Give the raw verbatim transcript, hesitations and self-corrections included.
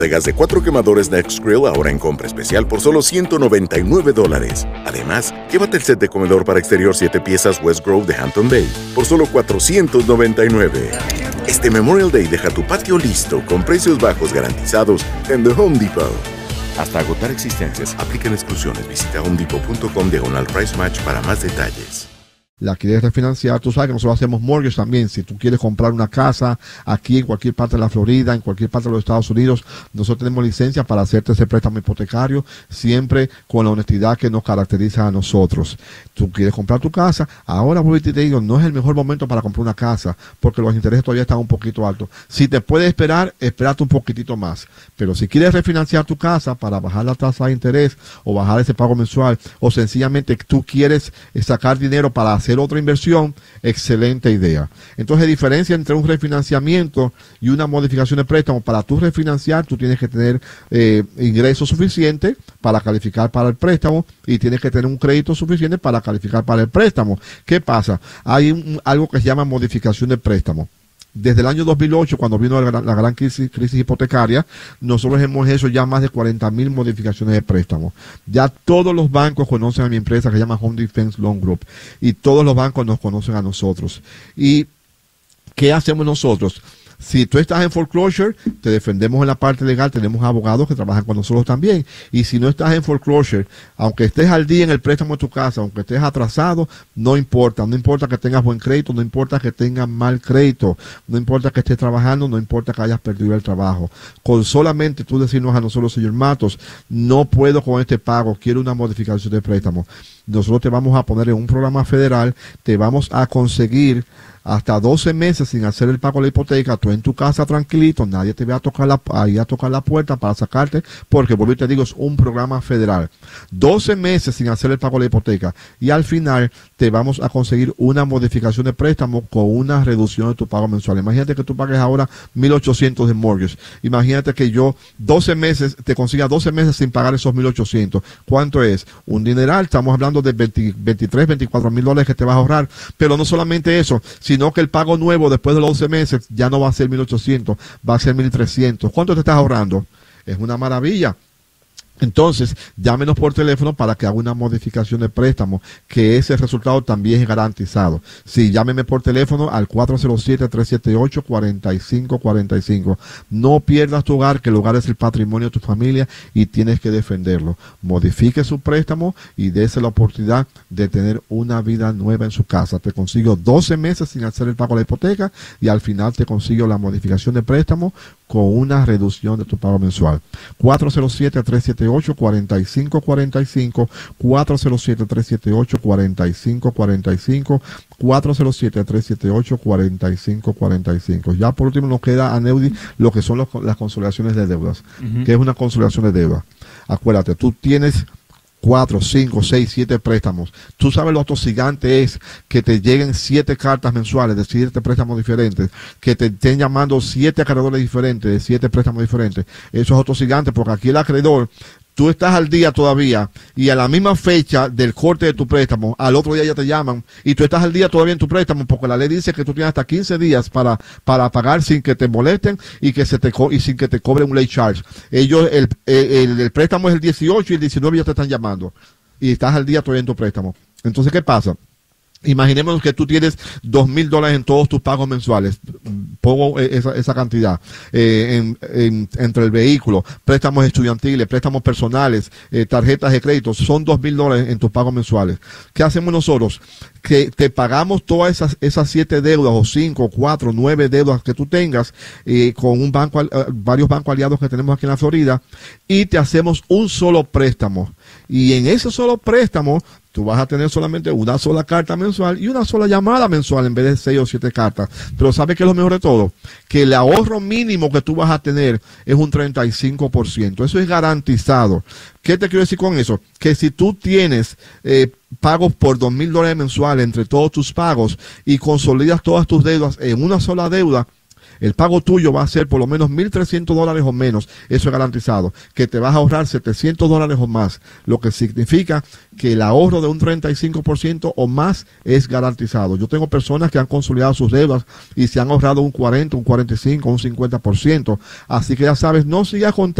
De gas de cuatro quemadores Nextgrill ahora en compra especial por solo ciento noventa y nueve dólares. Además, llévate el set de comedor para exterior siete piezas West Grove de Hampton Bay por solo cuatrocientos noventa y nueve. Este Memorial Day deja tu patio listo con precios bajos garantizados en The Home Depot. Hasta agotar existencias, aplican exclusiones. Visita homedepot.com diagonal price match para más detalles. La quieres refinanciar, tú sabes que nosotros hacemos mortgage también. Si tú quieres comprar una casa aquí en cualquier parte de la Florida, en cualquier parte de los Estados Unidos, nosotros tenemos licencia para hacerte ese préstamo hipotecario, siempre con la honestidad que nos caracteriza a nosotros. Tú quieres comprar tu casa, ahora voy y te digo, no es el mejor momento para comprar una casa, porque los intereses todavía están un poquito altos. Si te puedes esperar, espérate un poquitito más. Pero si quieres refinanciar tu casa para bajar la tasa de interés o bajar ese pago mensual, o sencillamente tú quieres sacar dinero para hacer otra inversión, excelente idea. Entonces, diferencia entre un refinanciamiento y una modificación de préstamo: para tú refinanciar, tú tienes que tener eh, ingresos suficientes para calificar para el préstamo y tienes que tener un crédito suficiente para calificar para el préstamo. ¿Qué pasa? Hay un, algo que se llama modificación de préstamo. Desde el año dos mil ocho, cuando vino la, la gran crisis, crisis hipotecaria, nosotros hemos hecho ya más de cuarenta mil modificaciones de préstamos. Ya todos los bancos conocen a mi empresa, que se llama Home Defense Loan Group, y todos los bancos nos conocen a nosotros. ¿Y qué hacemos nosotros? Si tú estás en foreclosure, te defendemos en la parte legal, tenemos abogados que trabajan con nosotros también. Y si no estás en foreclosure, aunque estés al día en el préstamo de tu casa, aunque estés atrasado, no importa. No importa que tengas buen crédito, no importa que tengas mal crédito, no importa que estés trabajando, no importa que hayas perdido el trabajo. Con solamente tú decirnos a nosotros, señor Matos, no puedo con este pago, quiero una modificación de préstamo. Nosotros te vamos a poner en un programa federal, te vamos a conseguir hasta doce meses sin hacer el pago de la hipoteca, tú en tu casa tranquilito, nadie te va a tocar la, ahí a tocar la puerta para sacarte, porque vuelvo y te digo, es un programa federal. doce meses sin hacer el pago de la hipoteca, y al final te vamos a conseguir una modificación de préstamo con una reducción de tu pago mensual. Imagínate que tú pagues ahora mil ochocientos de mortgage. Imagínate que yo doce meses, te consiga doce meses sin pagar esos mil ochocientos. ¿Cuánto es? Un dineral. Estamos hablando de veinte, veintitrés, veinticuatro mil dólares que te vas a ahorrar. Pero no solamente eso, sino que el pago nuevo después de los doce meses ya no va a ser mil ochocientos, va a ser mil trescientos. ¿Cuánto te estás ahorrando? Es una maravilla. Entonces, llámenos por teléfono para que haga una modificación de préstamo, que ese resultado también es garantizado. Sí, llámeme por teléfono al cuatro cero siete, tres siete ocho, cuatro cinco cuatro cinco. No pierdas tu hogar, que el hogar es el patrimonio de tu familia y tienes que defenderlo. Modifique su préstamo y dése la oportunidad de tener una vida nueva en su casa. Te consigo doce meses sin hacer el pago de la hipoteca y al final te consigo la modificación de préstamo con una reducción de tu pago mensual. cuatro cero siete, tres siete ocho, cuatro cinco cuatro cinco, cuatro cero siete, tres siete ocho, cuatro cinco cuatro cinco, cuatro cero siete, tres siete ocho, cuatro cinco cuatro cinco. Ya por último nos queda, Aneudi, lo que son los, las consolidaciones de deudas. Uh-huh. ¿Qué es una consolidación de deuda? Acuérdate, tú tienes cuatro, cinco, seis, siete préstamos. Tú sabes lo atosigante es que te lleguen siete cartas mensuales de siete préstamos diferentes, que te estén llamando siete acreedores diferentes de siete préstamos diferentes. Eso es atosigante, porque aquí el acreedor, tú estás al día todavía y a la misma fecha del corte de tu préstamo, al otro día ya te llaman y tú estás al día todavía en tu préstamo, porque la ley dice que tú tienes hasta quince días para, para pagar sin que te molesten y que se te co y sin que te cobren un late charge. Ellos, el, el, el préstamo es el dieciocho y el diecinueve ya te están llamando y estás al día todavía en tu préstamo. Entonces, ¿qué pasa? Imaginemos que tú tienes dos mil dólares en todos tus pagos mensuales. Pongo esa, esa cantidad eh, en, en, entre el vehículo, préstamos estudiantiles, préstamos personales, eh, tarjetas de crédito. Son dos mil dólares en tus pagos mensuales. ¿Qué hacemos nosotros? Que te pagamos todas esas, esas siete deudas o cinco, cuatro, nueve deudas que tú tengas eh, con un banco, eh, varios bancos aliados que tenemos aquí en la Florida, y te hacemos un solo préstamo. Y en ese solo préstamo tú vas a tener solamente una sola carta mensual y una sola llamada mensual en vez de seis o siete cartas. Pero ¿sabes qué es lo mejor de todo? Que el ahorro mínimo que tú vas a tener es un treinta y cinco por ciento. Eso es garantizado. ¿Qué te quiero decir con eso? Que si tú tienes eh, pagos por dos mil dólares mensuales entre todos tus pagos y consolidas todas tus deudas en una sola deuda, El pago tuyo va a ser por lo menos mil trescientos dólares o menos, eso es garantizado, que te vas a ahorrar setecientos dólares o más, lo que significa que el ahorro de un treinta y cinco por ciento o más es garantizado. Yo tengo personas que han consolidado sus deudas y se han ahorrado un cuarenta, un cuarenta y cinco, un cincuenta por ciento, así que ya sabes, no sigas contando